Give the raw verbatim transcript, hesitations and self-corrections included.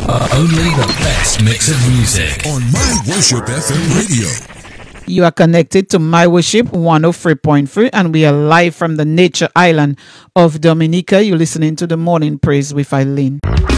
Only the best mix of music on My Worship F M radio. You are connected to My Worship one oh three point three, and we are live from the nature island of Dominica. You're listening to the Morning Praise with Eileen.